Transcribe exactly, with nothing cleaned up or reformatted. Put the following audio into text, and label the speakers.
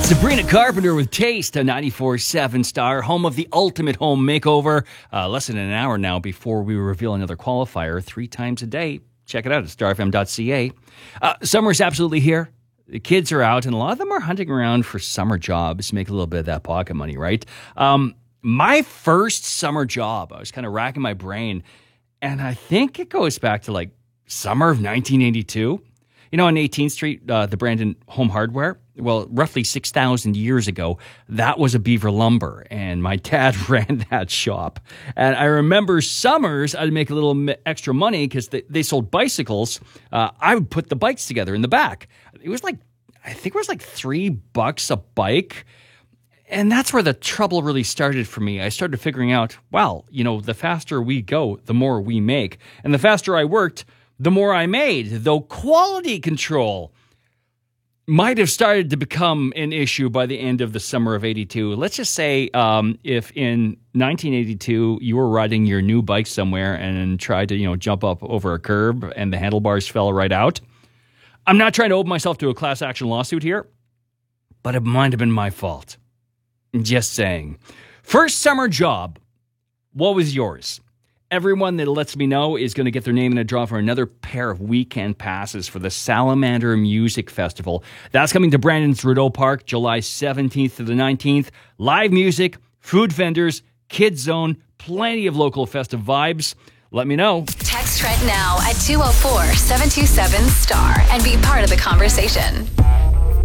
Speaker 1: Sabrina Carpenter with Taste, a ninety-four seven Star, home of the ultimate home makeover. Uh, less than an hour now before we reveal another qualifier three times a day. Check it out at star f m dot c a. Uh, summer's absolutely here. The kids are out, and a lot of them are hunting around for summer jobs to make a little bit of that pocket money, right? Um, my first summer job, I was kind of racking my brain, and I think it goes back to like summer of nineteen eighty-two. You know, on eighteenth Street, uh, the Brandon Home Hardware, well, roughly six thousand years ago, that was a Beaver Lumber, and my dad ran that shop. And I remember summers, I'd make a little extra money because they, they sold bicycles. Uh, I would put the bikes together in the back. It was like, I think it was like three bucks a bike. And that's where the trouble really started for me. I started figuring out, well, you know, the faster we go, the more we make. And the faster I worked, the more I made, though quality control might have started to become an issue by the end of the summer of eighty-two. Let's just say um, if in nineteen eighty-two you were riding your new bike somewhere and tried to, you know, jump up over a curb and the handlebars fell right out. I'm not trying to open myself to a class action lawsuit here, but it might have been my fault. Just saying. First summer job. What was yours? Everyone that lets me know is going to get their name in a draw for another pair of weekend passes for the Salamander Music Festival. That's coming to Brandon's Rideau Park, July seventeenth to the nineteenth. Live music, food vendors, kids zone, plenty of local festive vibes. Let me know.
Speaker 2: Text Trent now at two oh four, seven two seven, STAR and be part of the conversation.